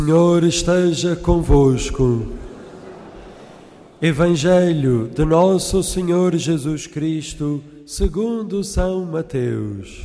Senhor esteja convosco. Evangelho de Nosso Senhor Jesus Cristo, segundo São Mateus.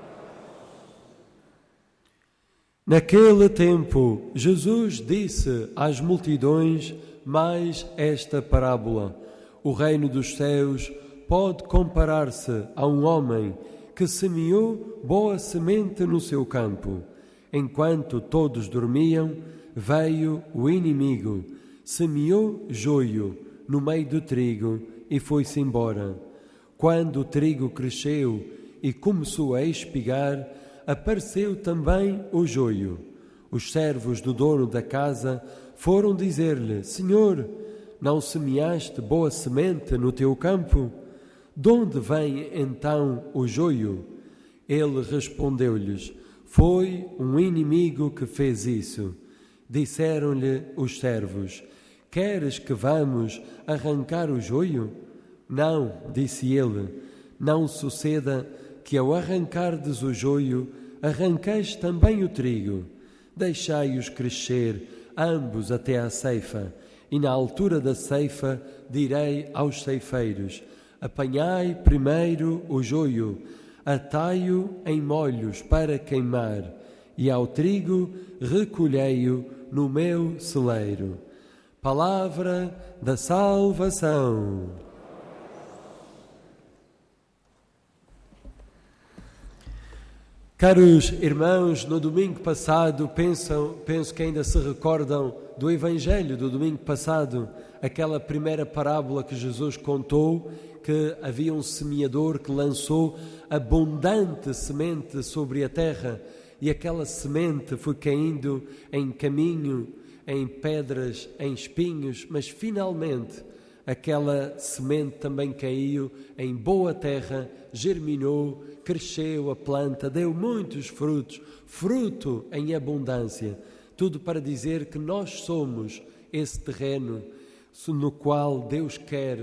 Naquele tempo, Jesus disse às multidões mais esta parábola: o reino dos céus pode comparar-se a um homem que semeou boa semente no seu campo. Enquanto todos dormiam, veio o inimigo, semeou joio no meio do trigo e foi-se embora. Quando o trigo cresceu e começou a espigar, apareceu também o joio. Os servos do dono da casa foram dizer-lhe: Senhor, não semeaste boa semente no teu campo? De onde vem então o joio? Ele respondeu-lhes: Foi um inimigo que fez isso. Disseram-lhe os servos: Queres que vamos arrancar o joio? Não, disse ele, não suceda que ao arrancardes o joio, arranqueis também o trigo. Deixai-os crescer, ambos até à ceifa, e na altura da ceifa direi aos ceifeiros: Apanhai primeiro o joio, atai-o em molhos para queimar, e ao trigo recolhei-o no meu celeiro. Palavra da salvação. Caros irmãos, no domingo passado, penso que ainda se recordam do Evangelho do domingo passado, aquela primeira parábola que Jesus contou, que havia um semeador que lançou abundante semente sobre a terra e aquela semente foi caindo em caminho, em pedras, em espinhos, mas finalmente aquela semente também caiu em boa terra, germinou, cresceu a planta, deu muitos frutos, fruto em abundância. Tudo para dizer que nós somos esse terreno no qual Deus quer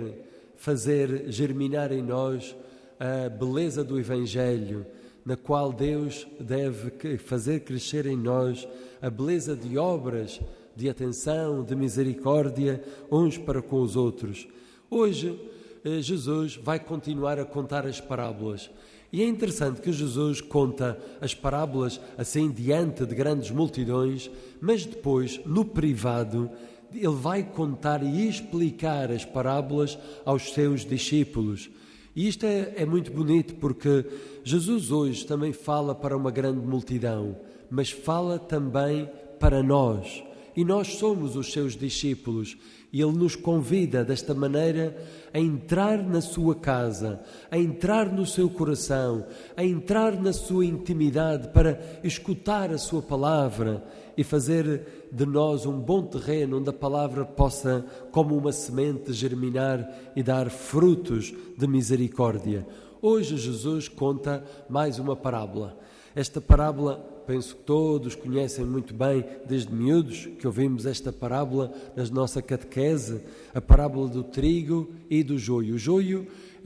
fazer germinar em nós a beleza do Evangelho, na qual Deus deve fazer crescer em nós a beleza de obras, de atenção, de misericórdia, uns para com os outros. Hoje, Jesus vai continuar a contar as parábolas. E é interessante que Jesus conta as parábolas assim diante de grandes multidões, mas depois, no privado, ele vai contar e explicar as parábolas aos seus discípulos. E isto é muito bonito porque Jesus hoje também fala para uma grande multidão, mas fala também para nós. E nós somos os seus discípulos e Ele nos convida desta maneira a entrar na sua casa, a entrar no seu coração, a entrar na sua intimidade para escutar a sua palavra e fazer de nós um bom terreno onde a palavra possa, como uma semente, germinar e dar frutos de misericórdia. Hoje Jesus conta mais uma parábola. Esta parábola, penso que todos conhecem muito bem, desde miúdos, que ouvimos esta parábola na nossa catequese, a parábola do trigo e do joio. O joio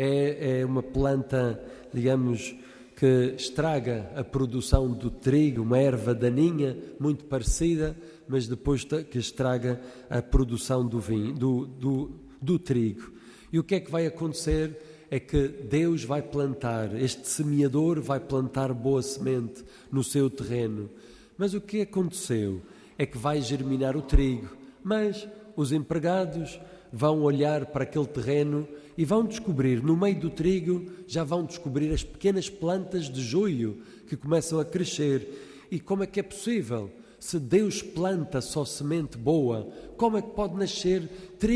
é uma planta, digamos, que estraga a produção do trigo, uma erva daninha, muito parecida, mas depois que estraga a produção do trigo. E o que é que vai acontecer? É que Deus vai plantar, este semeador vai plantar boa semente no seu terreno. Mas o que aconteceu? É que vai germinar o trigo, mas os empregados vão olhar para aquele terreno e vão descobrir, no meio do trigo, já vão descobrir as pequenas plantas de joio que começam a crescer. E como é que é possível? Se Deus planta só semente boa, como é que pode nascer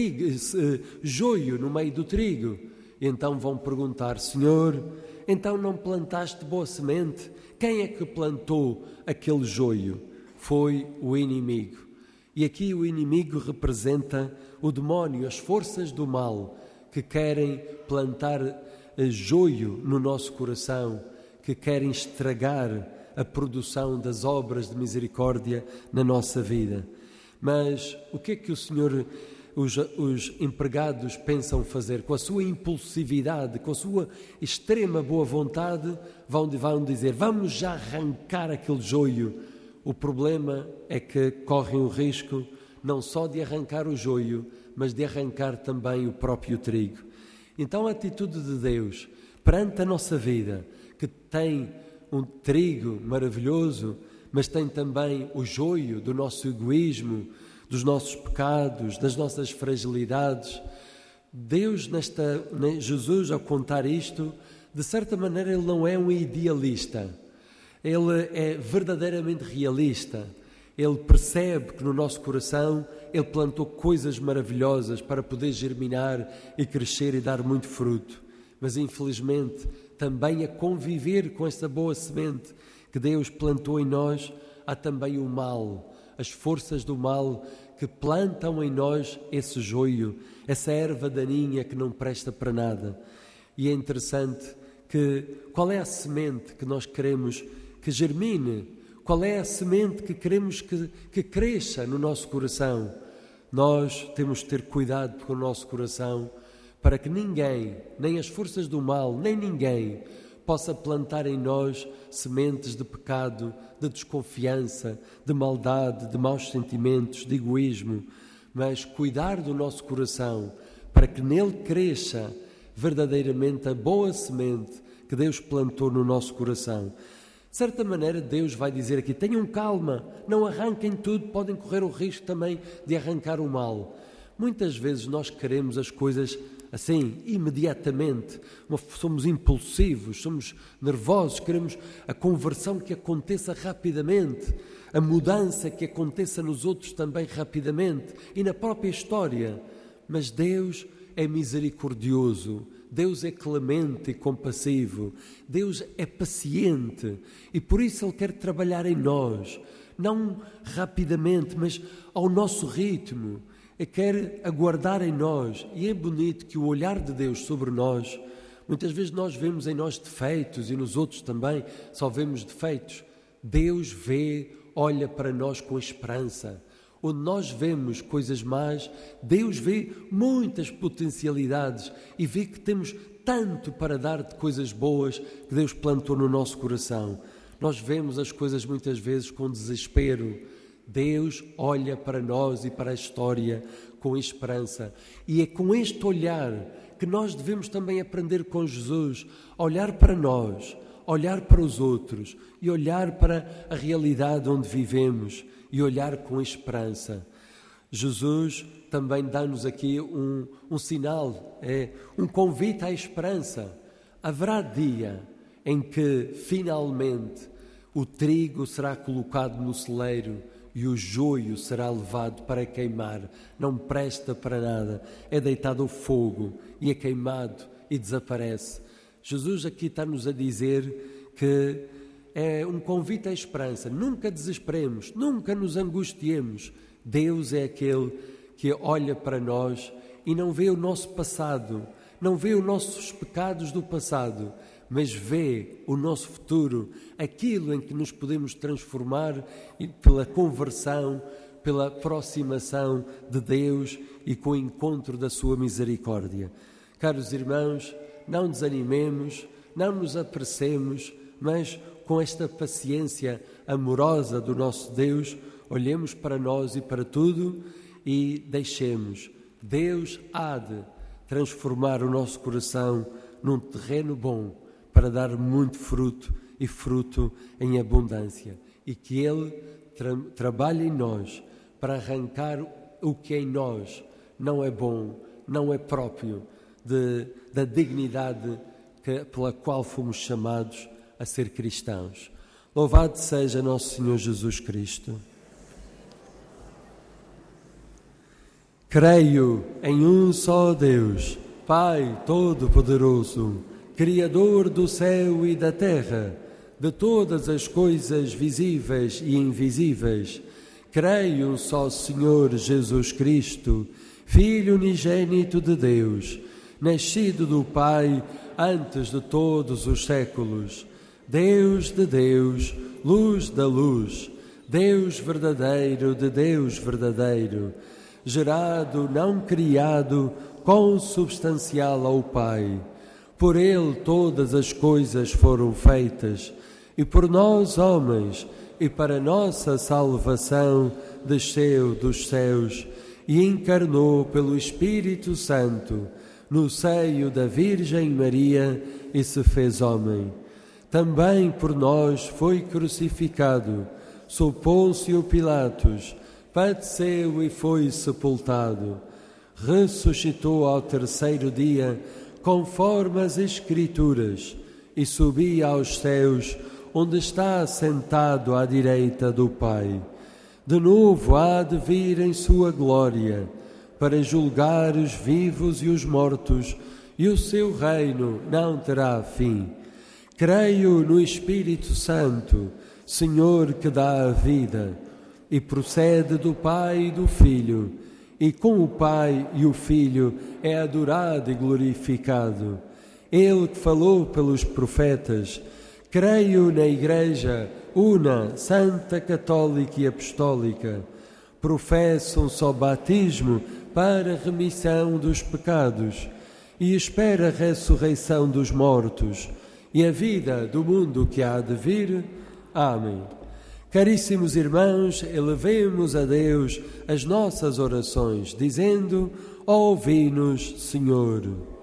joio no meio do trigo? E então vão perguntar: Senhor, então não plantaste boa semente? Quem é que plantou aquele joio? Foi o inimigo. E aqui o inimigo representa o demónio, as forças do mal, que querem plantar joio no nosso coração, que querem estragar a produção das obras de misericórdia na nossa vida. Mas o que é que o Senhor... Os empregados pensam fazer? Com a sua impulsividade, com a sua extrema boa vontade, vão dizer: vamos já arrancar aquele joio. O problema é que correm o risco não só de arrancar o joio, mas de arrancar também o próprio trigo. Então a atitude de Deus perante a nossa vida, que tem um trigo maravilhoso, mas tem também o joio do nosso egoísmo, dos nossos pecados, das nossas fragilidades. Jesus, ao contar isto, de certa maneira ele não é um idealista, ele é verdadeiramente realista. Ele percebe que no nosso coração ele plantou coisas maravilhosas para poder germinar e crescer e dar muito fruto. Mas infelizmente também a conviver com essa boa semente que Deus plantou em nós, há também o mal, as forças do mal que plantam em nós esse joio, essa erva daninha que não presta para nada. E é interessante que qual é a semente que nós queremos que germine? Qual é a semente que queremos que cresça no nosso coração? Nós temos de ter cuidado com o nosso coração para que ninguém, nem as forças do mal, nem ninguém, possa plantar em nós sementes de pecado, de desconfiança, de maldade, de maus sentimentos, de egoísmo, mas cuidar do nosso coração para que nele cresça verdadeiramente a boa semente que Deus plantou no nosso coração. De certa maneira, Deus vai dizer aqui, tenham calma, não arranquem tudo, podem correr o risco também de arrancar o mal. Muitas vezes nós queremos as coisas assim, imediatamente, somos impulsivos, somos nervosos, queremos a conversão que aconteça rapidamente, a mudança que aconteça nos outros também rapidamente e na própria história. Mas Deus é misericordioso, Deus é clemente e compassivo, Deus é paciente e por isso Ele quer trabalhar em nós, não rapidamente, mas ao nosso ritmo. Ele quer aguardar em nós e é bonito que o olhar de Deus sobre nós, muitas vezes nós vemos em nós defeitos e nos outros também só vemos defeitos. Deus vê, olha para nós com esperança. Onde nós vemos coisas más, Deus vê muitas potencialidades e vê que temos tanto para dar de coisas boas que Deus plantou no nosso coração. Nós vemos as coisas muitas vezes com desespero. Deus olha para nós e para a história com esperança. E é com este olhar que nós devemos também aprender com Jesus, olhar para nós, olhar para os outros e olhar para a realidade onde vivemos e olhar com esperança. Jesus também dá-nos aqui um sinal, um convite à esperança. Haverá dia em que finalmente o trigo será colocado no celeiro e o joio será levado para queimar, não presta para nada, é deitado ao fogo e é queimado e desaparece. Jesus aqui está-nos a dizer que é um convite à esperança, nunca desesperemos, nunca nos angustiemos. Deus é aquele que olha para nós e não vê o nosso passado, não vê os nossos pecados do passado, mas vê o nosso futuro, aquilo em que nos podemos transformar pela conversão, pela aproximação de Deus e com o encontro da sua misericórdia. Caros irmãos, não desanimemos, não nos apressemos, mas com esta paciência amorosa do nosso Deus, olhemos para nós e para tudo e deixemos. Deus há de transformar o nosso coração num terreno bom, para dar muito fruto e fruto em abundância. E que Ele trabalhe em nós para arrancar o que em nós não é bom, não é próprio da dignidade pela qual fomos chamados a ser cristãos. Louvado seja nosso Senhor Jesus Cristo. Creio em um só Deus, Pai Todo-Poderoso, Criador do céu e da terra, de todas as coisas visíveis e invisíveis. Creio só Senhor Jesus Cristo, Filho unigênito de Deus, nascido do Pai antes de todos os séculos, Deus de Deus, luz da luz, Deus verdadeiro de Deus verdadeiro, gerado, não criado, consubstancial ao Pai. Por Ele todas as coisas foram feitas, e por nós, homens, e para nossa salvação desceu dos céus e encarnou pelo Espírito Santo no seio da Virgem Maria e se fez homem. Também por nós foi crucificado, sob Pôncio Pilatos, padeceu e foi sepultado. Ressuscitou ao terceiro dia, conforme as Escrituras, e subiu aos céus, onde está sentado à direita do Pai. De novo há de vir em sua glória, para julgar os vivos e os mortos, e o seu reino não terá fim. Creio no Espírito Santo, Senhor que dá a vida, e procede do Pai e do Filho, e com o Pai e o Filho é adorado e glorificado. Ele que falou pelos profetas. Creio na Igreja una, santa, católica e apostólica. Professo um só batismo para a remissão dos pecados e espero a ressurreição dos mortos e a vida do mundo que há de vir. Amém. Caríssimos irmãos, elevemos a Deus as nossas orações, dizendo: ouvi-nos, Senhor.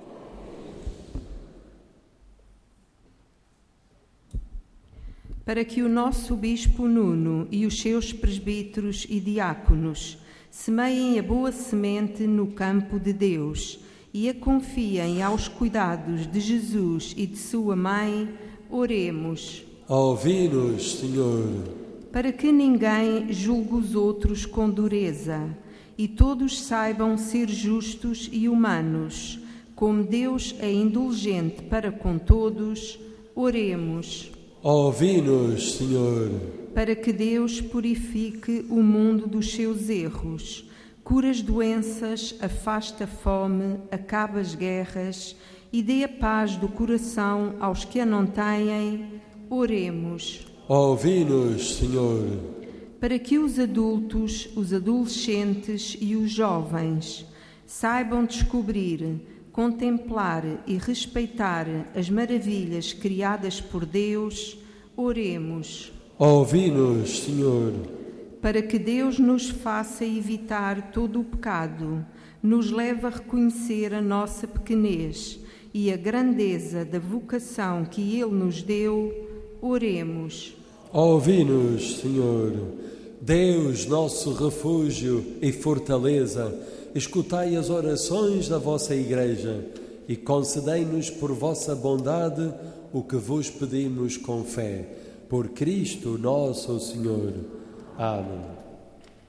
Para que o nosso Bispo Nuno e os seus presbíteros e diáconos semeiem a boa semente no campo de Deus e a confiem aos cuidados de Jesus e de sua mãe, oremos. Ouvi-nos, Senhor. Para que ninguém julgue os outros com dureza e todos saibam ser justos e humanos, como Deus é indulgente para com todos, oremos. Ouvi-nos, Senhor. Para que Deus purifique o mundo dos seus erros, cure as doenças, afaste a fome, acabe as guerras e dê a paz do coração aos que a não têm, oremos. Ouvi-nos, Senhor. Para que os adultos, os adolescentes e os jovens saibam descobrir, contemplar e respeitar as maravilhas criadas por Deus, oremos. Ouvi-nos, Senhor. Para que Deus nos faça evitar todo o pecado, nos leve a reconhecer a nossa pequenez e a grandeza da vocação que Ele nos deu, oremos. Ouvi-nos, Senhor. Deus, nosso refúgio e fortaleza, escutai as orações da vossa Igreja e concedei-nos por vossa bondade o que vos pedimos com fé. Por Cristo nosso Senhor. Amém.